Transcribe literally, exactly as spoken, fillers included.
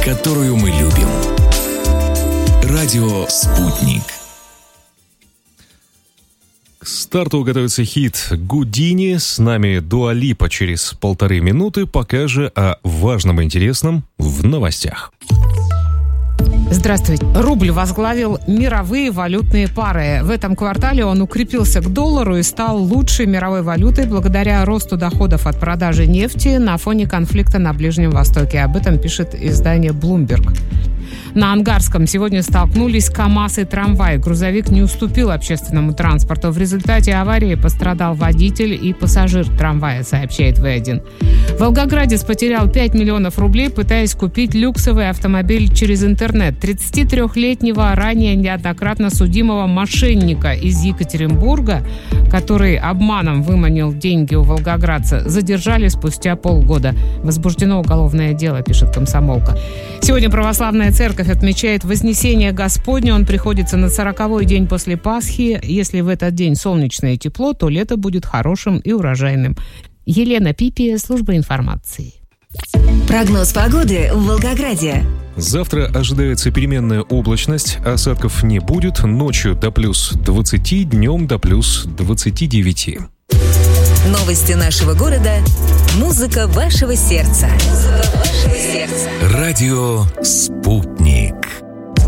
которую мы любим. Радио «Спутник». К старту готовится хит Гудини. С нами Дуа Липа через полторы минуты. Пока же о важном и интересном в новостях. Здравствуйте. Рубль возглавил мировые валютные пары. В этом квартале он укрепился к доллару и стал лучшей мировой валютой благодаря росту доходов от продажи нефти на фоне конфликта на Ближнем Востоке. Об этом пишет издание Bloomberg. На Ангарском сегодня столкнулись КАМАЗ и трамвай. Грузовик не уступил общественному транспорту. В результате аварии пострадал водитель и пассажир трамвая, сообщает вэ один. Волгоградец потерял пять миллионов рублей, пытаясь купить люксовый автомобиль через интернет. тридцатитрёхлетнего, ранее неоднократно судимого мошенника из Екатеринбурга, который обманом выманил деньги у волгоградца, задержали спустя полгода. Возбуждено уголовное дело, пишет «Комсомолка». Сегодня православная церковь отмечает Вознесение Господне. Он приходится на сороковой день после Пасхи. Если в этот день солнечное тепло, то лето будет хорошим и урожайным. Елена Пипи, служба информации. Прогноз погоды в Волгограде. Завтра ожидается переменная облачность, осадков не будет, ночью до плюс двадцати, днем до плюс двадцати девяти. Новости нашего города. Музыка вашего сердца. Музыка вашего сердца. Радио «Спутник».